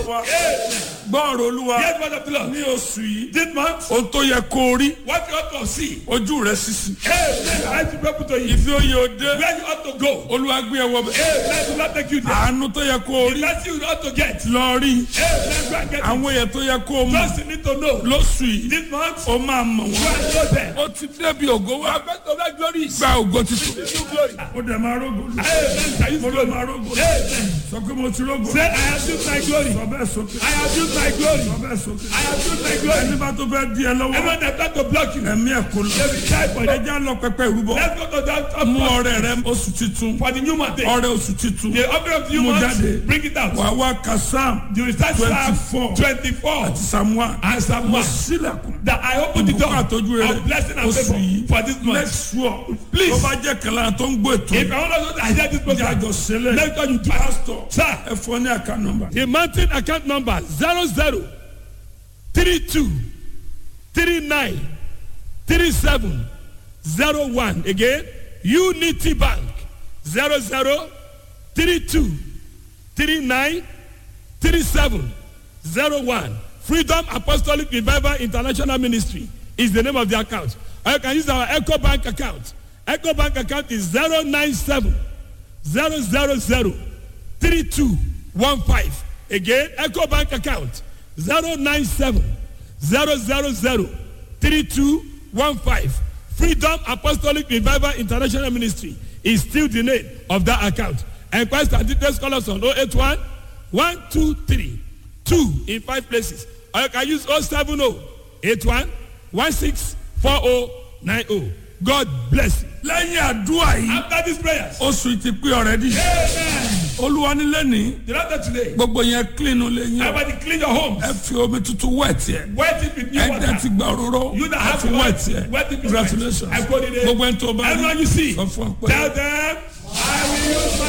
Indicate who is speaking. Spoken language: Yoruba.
Speaker 1: wa. gbọ́ọ̀rọ̀ olúwa.
Speaker 2: Hear the word of the Lord.
Speaker 1: ní oṣù yìí.
Speaker 2: This month,
Speaker 1: ohun tó yẹ kó rí.
Speaker 2: what you ought to see.
Speaker 1: ojú rẹ sísì.
Speaker 2: I to be able to eat.
Speaker 1: ìfi oyè òde.
Speaker 2: Where you ought to go.
Speaker 1: olúwa gbé ẹ wọ bẹ.
Speaker 2: Let the Lord take you there.
Speaker 1: àánú tó yẹ kó rí.
Speaker 2: That's you ought to get.
Speaker 1: lọ rí.
Speaker 2: Let's go and get it.
Speaker 1: àwọn èèyàn tó yẹ kó mọ̀.
Speaker 2: Just you need to know.
Speaker 1: lóṣù yìí.
Speaker 2: This month,
Speaker 1: ó máa mọ̀
Speaker 2: you
Speaker 1: wọ́n.
Speaker 2: are so there.
Speaker 1: ó ti débi ògo wa.
Speaker 2: First of that glory is
Speaker 1: gba ògo titun.
Speaker 2: new glory.
Speaker 1: ó dẹ̀ máa rógo.
Speaker 2: Amen.
Speaker 1: mo ló máa rógo. sọ pé mo ti rógo.
Speaker 2: Say, I have used my glory.
Speaker 1: sọ bẹ́ẹ̀ sókè.
Speaker 2: I have used my glory.
Speaker 1: sọ bẹ́ẹ̀ sókè.
Speaker 2: I have used my glory.
Speaker 1: ẹni bá tó fẹ́ di ẹ lọ́wọ́.
Speaker 2: Everyone that tried to block you,
Speaker 1: ẹ̀mí ẹ̀ kò lọ.
Speaker 2: they will die for
Speaker 1: ẹ
Speaker 2: them.
Speaker 1: já lọ pẹpẹ ìrúbọ.
Speaker 2: Let's go to that
Speaker 1: mú
Speaker 2: for
Speaker 1: ọrẹ rẹ oṣù titun.
Speaker 2: the new month.
Speaker 1: ọrẹ oṣù titun.
Speaker 2: The offering of the new
Speaker 1: Mú
Speaker 2: month,
Speaker 1: jáde.
Speaker 2: bring it out.
Speaker 1: wà wá ka Psalm
Speaker 2: You will start Psalm
Speaker 1: 24.
Speaker 2: 24
Speaker 1: àti Psalm 1.
Speaker 2: and Psalm 1.
Speaker 1: sílẹ̀kùn.
Speaker 2: That I open the door
Speaker 1: ìbùkún àtọ́jú rere.
Speaker 2: of blessing and
Speaker 1: oṣù
Speaker 2: favor
Speaker 1: yìí.
Speaker 2: for this
Speaker 1: make
Speaker 2: month.
Speaker 1: sure.
Speaker 2: Please.
Speaker 1: tó bá jẹ́ kẹlẹ́ tó ń gbọ́ ètò.
Speaker 2: If I want to know that I hear this program,
Speaker 1: ìjájọ sílẹ̀.
Speaker 2: let God you do.
Speaker 1: pastor.
Speaker 2: Sir,
Speaker 1: ẹ fọ ní àká nọ́mbà.
Speaker 2: the mountain account number 00 32 39 37 01. Again, Unity Bank 00 32 39 37 01. Freedom Apostolic Revival International Ministry is the name of the account. Or you can use our Echo Bank account. Echo Bank account is 097 000 3215. Again, Echo Bank account 097 000 3215. Freedom Apostolic Revival International Ministry is still the name of that account. Enquest and details call us on 081 123 2 in 5 places. Or you can use 070 81 164090. God bless you.
Speaker 1: lẹ́yìn àdúrà yìí.
Speaker 2: After these prayers,
Speaker 1: oṣù ti pé already. olúwa nílé ní.
Speaker 2: the latter today,
Speaker 1: gbogbo yẹn clean lẹ́yìn.
Speaker 2: everybody clean your homes.
Speaker 1: ẹ fi omi tuntun wet yẹ.
Speaker 2: Wet it with new
Speaker 1: ẹ dẹ̀ ti
Speaker 2: water.
Speaker 1: gba òróró.
Speaker 2: You that
Speaker 1: ẹ
Speaker 2: have
Speaker 1: fi wet yẹ.
Speaker 2: wet it with
Speaker 1: congratulations.
Speaker 2: I put it in.
Speaker 1: gbogbo ẹni tó bá rí.
Speaker 2: Everyone you see,
Speaker 1: sọ fún ọ pé.
Speaker 2: tell them, I will use my